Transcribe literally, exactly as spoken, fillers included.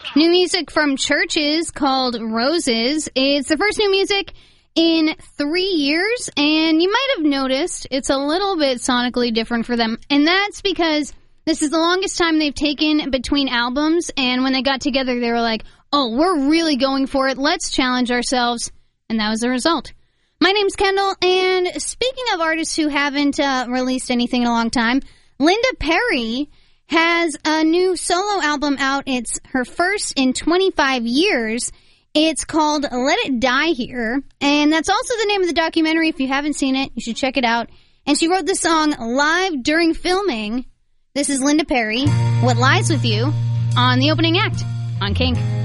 New music from Churches called Roses. It's the first new music in three years, and you might have noticed it's a little bit sonically different for them, and that's because this is the longest time they've taken between albums, and when they got together, they were like, oh, we're really going for it, let's challenge ourselves, and that was the result. My name's Kendall, and speaking of artists who haven't uh, released anything in a long time, Linda Perry has a new solo album out. It's her first in twenty-five years. It's called Let It Die Here, and that's also the name of the documentary. If you haven't seen it, you should check it out. And she wrote the song live during filming. This is Linda Perry, What Lies With You, on the opening act on Kink.